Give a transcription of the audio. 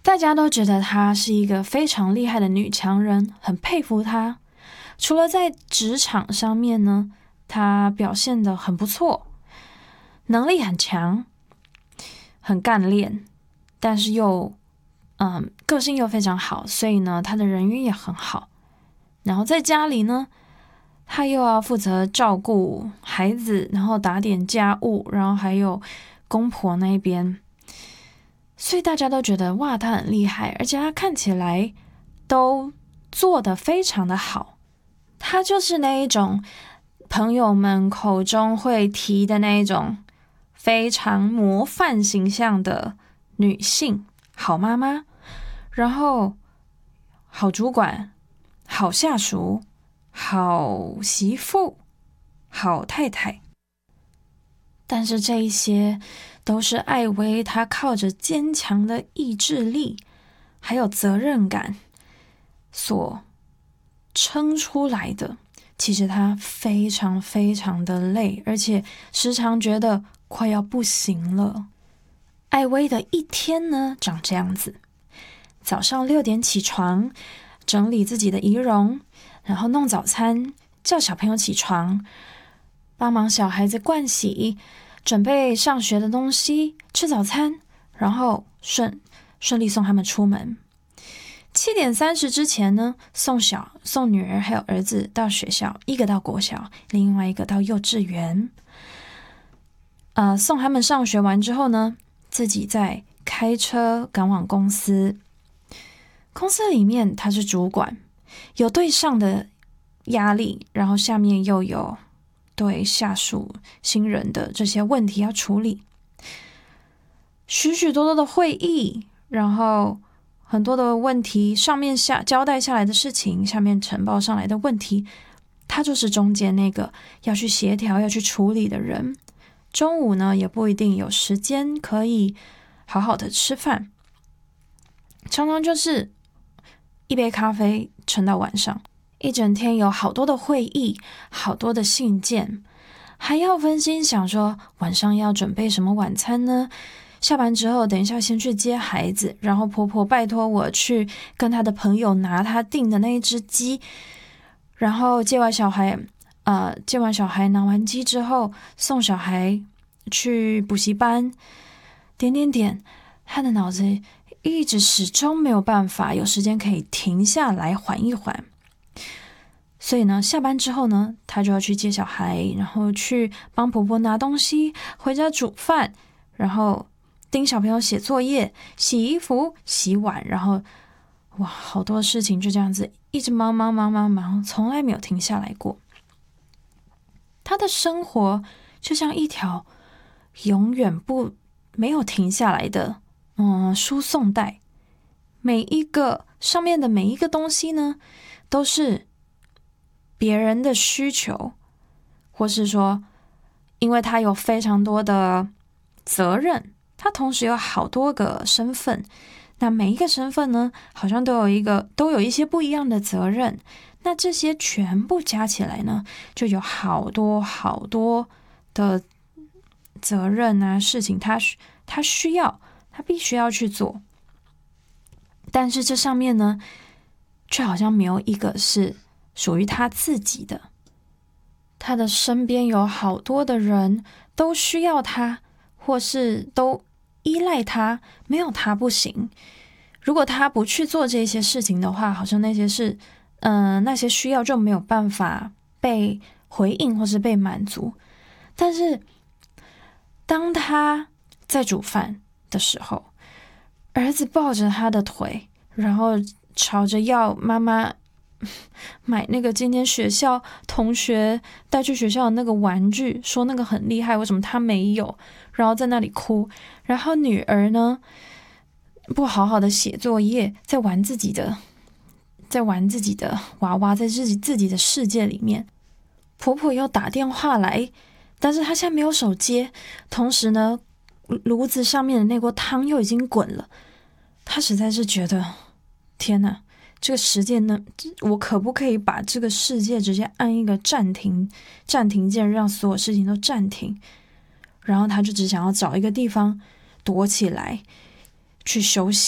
大家都觉得她是一个非常厉害的女强人，很佩服她。除了在职场上面呢，她表现得很不错，能力很强，很干练，但是又个性又非常好，所以呢，她的人缘也很好。然后在家里呢，她又要负责照顾孩子，然后打点家务，然后还有公婆那边，所以大家都觉得哇，她很厉害，而且她看起来都做得非常的好。她就是那一种朋友们口中会提的那一种非常模范形象的女性，好妈妈，然后好主管，好下属，好媳妇，好太太。但是这一些都是艾薇她靠着坚强的意志力还有责任感所撑出来的。其实她非常非常的累，而且时常觉得快要不行了。艾薇的一天呢长这样子，早上6点起床，整理自己的仪容，然后弄早餐，叫小朋友起床，帮忙小孩子盥洗，准备上学的东西，吃早餐，然后顺利送他们出门。7点30之前呢，送女儿还有儿子到学校，一个到国小，另外一个到幼稚园。送他们上学完之后呢，自己再开车赶往公司。公司里面他是主管，有对上的压力，然后下面又有对下属新人的这些问题要处理，许许多多的会议，然后很多的问题，上面交代下来的事情，下面呈报上来的问题，他就是中间那个要去协调要去处理的人。中午呢也不一定有时间可以好好的吃饭，常常就是一杯咖啡撑到晚上，一整天有好多的会议，好多的信件，还要分心想说晚上要准备什么晚餐呢？下班之后等一下先去接孩子，然后婆婆拜托我去跟她的朋友拿她订的那一只鸡，然后接完小孩拿完鸡之后送小孩去补习班，点，她的脑子一直始终没有办法有时间可以停下来缓一缓。所以呢，下班之后呢，她就要去接小孩，然后去帮婆婆拿东西，回家煮饭，然后盯小朋友写作业，洗衣服，洗碗，然后哇，好多事情就这样子一直忙，从来没有停下来过。她的生活就像一条永远没有停下来的输送带，上面的每一个东西呢，都是别人的需求，或是说因为他有非常多的责任，他同时有好多个身份，那每一个身份呢好像都有一些不一样的责任，那这些全部加起来呢，就有好多好多的责任啊事情，他必须要去做。但是这上面呢却好像没有一个是属于他自己的。他的身边有好多的人都需要他，或是都依赖他，没有他不行。如果他不去做这些事情的话，好像那些需要就没有办法被回应或是被满足。但是当他在煮饭的时候，儿子抱着他的腿，然后吵着要妈妈买那个今天学校同学带去学校的那个玩具，说那个很厉害，为什么他没有，然后在那里哭。然后女儿呢不好好的写作业，在玩自己的娃娃，在自己的世界里面。婆婆又打电话来，但是她现在没有手接，同时呢炉子上面的那锅汤又已经滚了。她实在是觉得天哪，这个时间呢，我可不可以把这个世界直接按一个暂停键，让所有事情都暂停？然后她就只想要找一个地方躲起来去休息。